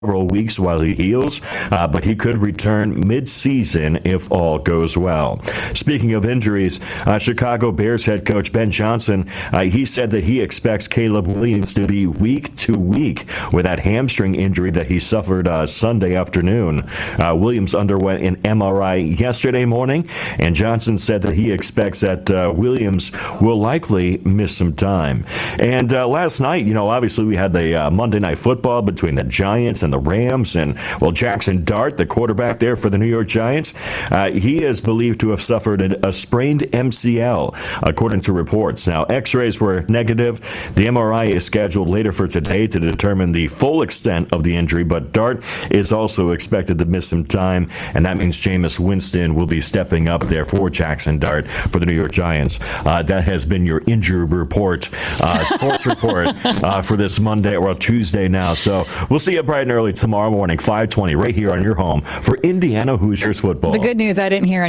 several weeks while he heals, but he could return mid-season if all goes well. Speaking of injuries, Chicago Bears head coach Ben Johnson, he said that he expects Caleb Williams to be week to week with that hamstring injury that he suffered Sunday afternoon. Williams underwent an MRI yesterday morning, and Johnson said that he expects that Williams will likely miss some time. And last night, obviously we had the Monday Night Football between the Giants and the Rams, and Jackson Dart, the quarterback there for the New York Giants, he is believed to have suffered a sprained MCL, according to reports. Now, x-rays were negative. The MRI is scheduled later for today to determine the full extent of the injury, but Dart is also expected to miss some time, and that means Jameis Winston will be stepping up there for Jackson Dart for the New York Giants. That has been your injury report, sports report for this Monday or Tuesday now. So we'll see you bright and early tomorrow morning, 5:20, right here on your home for Indiana Hoosiers football. The good news, I didn't hear